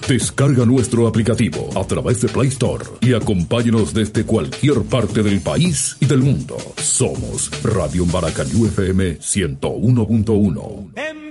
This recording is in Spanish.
Descarga nuestro aplicativo a través de Play Store y acompáñenos desde cualquier parte del país y del mundo. Somos Radio Maracayú FM 101.1.